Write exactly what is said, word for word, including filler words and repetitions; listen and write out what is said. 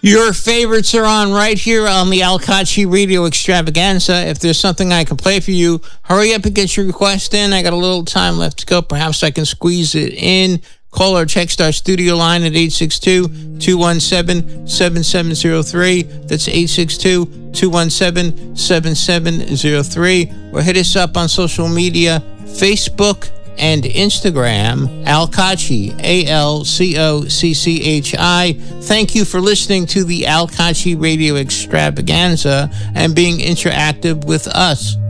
Your favorites are on right here on the Al Kachi Radio Extravaganza. If there's something I can play for you, hurry up and get your request in. I got a little time left to go. Perhaps I can squeeze it in. Call or text our studio line at eight six two, two one seven, seven seven zero three. That's eight six two, two one seven, seven seven zero three. Or hit us up on social media, Facebook and Instagram, Al Kachi, A L C O C C H I. Thank you for listening to the Al Kachi Radio Extravaganza and being interactive with us.